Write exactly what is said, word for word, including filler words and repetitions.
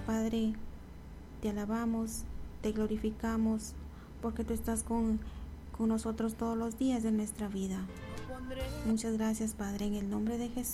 Padre, te alabamos, te glorificamos, porque tú estás con, con nosotros todos los días de nuestra vida. Muchas gracias, Padre, en el nombre de Jesús.